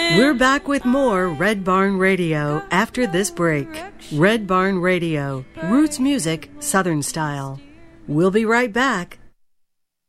We're back with more Red Barn Radio after this break. Red Barn Radio, roots music, Southern style. We'll be right back.